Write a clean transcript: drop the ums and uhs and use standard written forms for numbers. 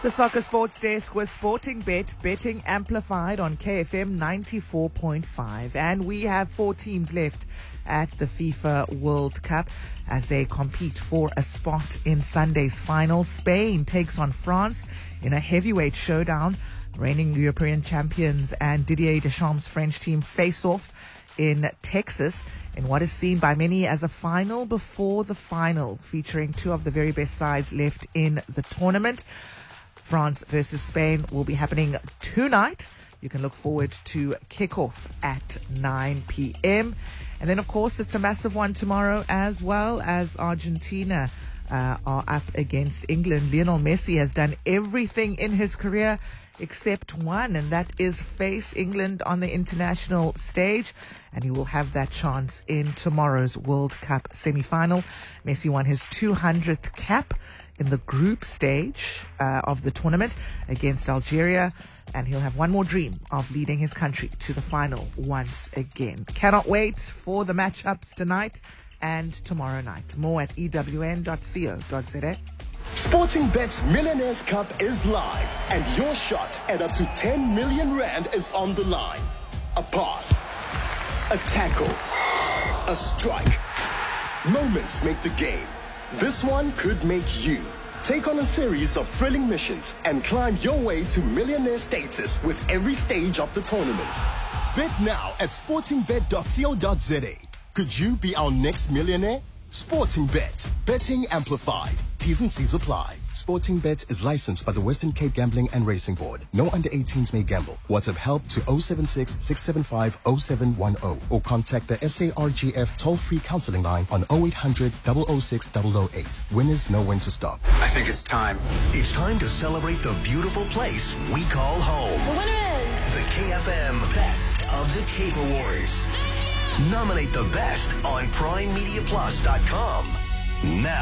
The Soccer Sports Desk with Sporting Bet, betting amplified on KFM 94.5. And we have 4 teams left at the FIFA World Cup as they compete for a spot in Sunday's final. Spain takes on France in a heavyweight showdown. Reigning European champions and Didier Deschamps' French team face off in Texas in what is seen by many as a final before the final, featuring 2 of the very best sides left in the tournament. France versus Spain will be happening tonight. You can look forward to kickoff at 9 p.m. And then, of course, it's a massive one tomorrow as well, as Argentina are up against England. Lionel Messi has done everything in his career except one, and that is face England on the international stage. And he will have that chance in tomorrow's World Cup semi-final. Messi won his 200th cap in the group stage of the tournament against Algeria, and he'll have one more dream of leading his country to the final once again. Cannot wait for the matchups tonight and tomorrow night. More at ewn.co.za. Sporting Bet's Millionaires Cup is live, and your shot at up to 10 million rand is on the line. A pass, a tackle, a strike. Moments make the game. This one could make you. Take on a series of thrilling missions and climb your way to millionaire status with every stage of the tournament. Bet now at sportingbet.co.za. Could you be our next millionaire? Sporting Bet. Betting amplified. T's and C's apply. Sporting Bet is licensed by the Western Cape Gambling and Racing Board. No under 18s may gamble. WhatsApp help to 076-675-0710 or contact the SARGF toll-free counseling line on 0800 006 008. Winners know when to stop. I think it's time. It's time to celebrate the beautiful place we call home. The winner is the KFM Best of the Cape Awards. Nominate the best on PrimeMediaPlus.com now.